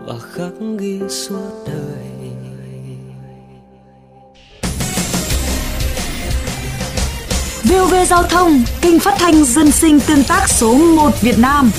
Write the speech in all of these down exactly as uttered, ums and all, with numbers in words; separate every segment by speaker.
Speaker 1: và khắc ghi suốt đời.
Speaker 2: vê o vê Giao thông, kênh phát thanh dân sinh tương tác số một Việt Nam.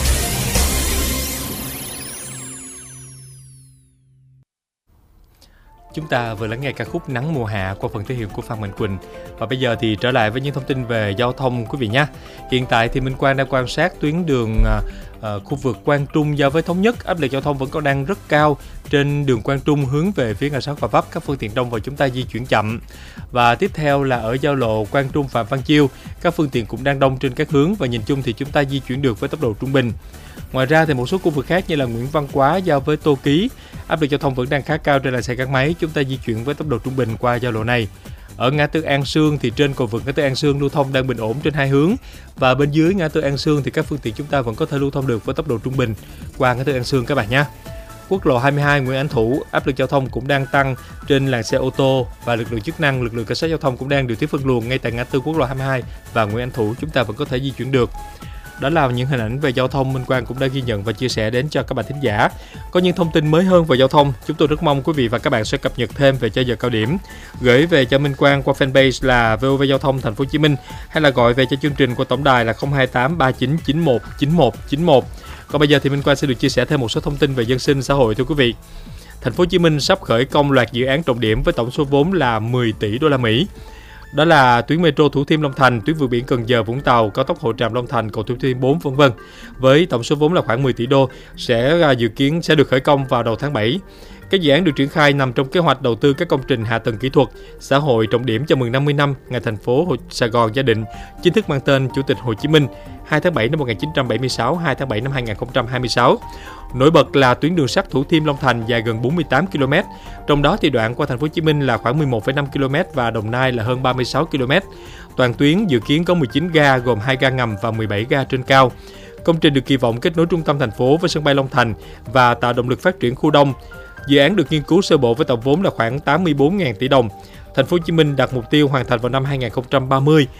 Speaker 3: Chúng ta vừa lắng nghe ca khúc Nắng mùa hạ qua phần thể hiện của Phan Mạnh Quỳnh. Và bây giờ thì trở lại với những thông tin về giao thông quý vị nhé. Hiện tại thì Minh Quang đang quan sát tuyến đường uh, khu vực Quang Trung giao với Thống Nhất, áp lực giao thông vẫn còn đang rất cao. Trên đường Quang Trung hướng về phía ngã sáu Gò Vấp, các phương tiện đông vào chúng ta di chuyển chậm. Và tiếp theo là ở giao lộ Quang Trung Phạm Văn Chiêu, các phương tiện cũng đang đông trên các hướng và nhìn chung thì chúng ta di chuyển được với tốc độ trung bình. Ngoài ra thì một số khu vực khác như là Nguyễn Văn Quá giao với Tô Ký, áp lực giao thông vẫn đang khá cao trên làn xe gắn máy, chúng ta di chuyển với tốc độ trung bình qua giao lộ này. Ở ngã tư An Sương thì trên cầu vượt ngã tư An Sương lưu thông đang bình ổn trên hai hướng, và bên dưới ngã tư An Sương thì các phương tiện chúng ta vẫn có thể lưu thông được với tốc độ trung bình qua ngã tư An Sương các bạn nhé. Quốc lộ hai mươi hai Nguyễn Ánh Thủ, áp lực giao thông cũng đang tăng trên làn xe ô tô và lực lượng chức năng, lực lượng cảnh sát giao thông cũng đang điều tiết phân luồng ngay tại ngã tư quốc lộ hai mươi hai và Nguyễn Ánh Thủ, chúng ta vẫn có thể di chuyển được. Đó là những hình ảnh về giao thông Minh Quang cũng đã ghi nhận và chia sẻ đến cho các bạn thính giả. Có những thông tin mới hơn về giao thông, chúng tôi rất mong quý vị và các bạn sẽ cập nhật thêm về giờ cao điểm, gửi về cho Minh Quang qua fanpage là vê o vê Giao thông Thành phố Hồ Chí Minh, hay là gọi về cho chương trình của tổng đài là không hai tám ba chín chín một chín một chín một. Còn bây giờ thì Minh Quang sẽ được chia sẻ thêm một số thông tin về dân sinh xã hội thưa quý vị. Thành phố Hồ Chí Minh sắp khởi công loạt dự án trọng điểm với tổng số vốn là mười tỷ đô la Mỹ. Đó là tuyến metro Thủ Thiêm Long Thành, tuyến vượt biển Cần Giờ Vũng Tàu, cao tốc Hồ Tràm Long Thành, cầu Thủ Thiêm bốn vân vân. Với tổng số vốn là khoảng mười tỷ đô, sẽ dự kiến sẽ được khởi công vào đầu tháng bảy. Các dự án được triển khai nằm trong kế hoạch đầu tư các công trình hạ tầng kỹ thuật, xã hội trọng điểm chào mừng năm mươi năm ngày thành phố Sài Gòn gia định, chính thức mang tên Chủ tịch Hồ Chí Minh, hai tháng bảy năm một nghìn chín trăm bảy mươi sáu, hai tháng bảy năm hai nghìn không trăm hai mươi sáu. Nổi bật là tuyến đường sắt Thủ Thiêm Long Thành dài gần bốn mươi tám ki lô mét, trong đó thì đoạn qua thành phố Hồ Chí Minh là khoảng mười một phẩy năm ki lô mét và Đồng Nai là hơn ba mươi sáu ki lô mét. Toàn tuyến dự kiến có mười chín ga gồm hai ga ngầm và mười bảy ga trên cao. Công trình được kỳ vọng kết nối trung tâm thành phố với sân bay Long Thành và tạo động lực phát triển khu đông. Dự án được nghiên cứu sơ bộ với tổng vốn là khoảng tám mươi bốn nghìn tỷ đồng. Thành phố Hồ Chí Minh đặt mục tiêu hoàn thành vào năm hai nghìn không trăm ba mươi